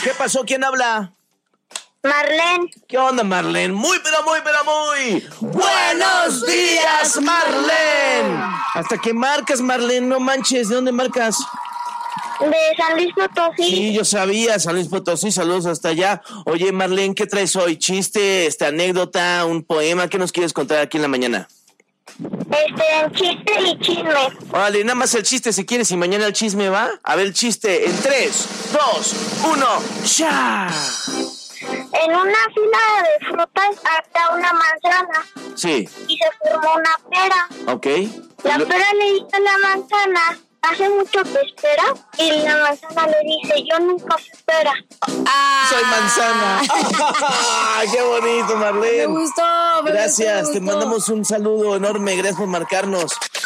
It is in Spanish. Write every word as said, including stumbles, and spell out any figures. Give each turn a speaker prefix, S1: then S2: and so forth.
S1: ¿Qué pasó? ¿Quién habla?
S2: Marlene.
S1: ¿Qué onda, Marlene? Muy, pero muy, pero muy... ¡Buenos días, Marlene! Hasta que marcas, Marlene, no manches. ¿De dónde marcas?
S2: De San Luis Potosí.
S1: Sí, yo sabía, San Luis Potosí, saludos hasta allá. Oye, Marlene, ¿qué traes hoy? ¿Chiste, esta anécdota, un poema? ¿Qué nos quieres contar aquí en la mañana?
S2: Este, chiste y chisme.
S1: Órale, nada más el chiste si quieres y mañana el chisme, ¿va? A ver el chiste en tres, dos, uno, ¡ya!
S2: En una fila de frutas había una manzana.
S1: Sí.
S2: Y se formó una pera.
S1: Ok.
S2: La
S1: Lo...
S2: pera le dice a la manzana, ¿hace mucho que espera? Y la manzana le dice, yo nunca espera.
S1: Ah. Soy manzana. ¡Qué bonito, Marlene!
S3: Me gustó. Me
S1: Gracias,
S3: gustó, me
S1: te
S3: gustó.
S1: mandamos un saludo enorme. Gracias por marcarnos.